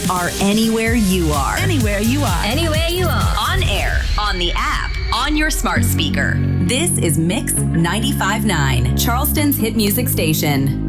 are anywhere you are. Anywhere you are. Anywhere you are. On air, on the app, on your smart speaker. This is Mix 95.9, Charleston's hit music station.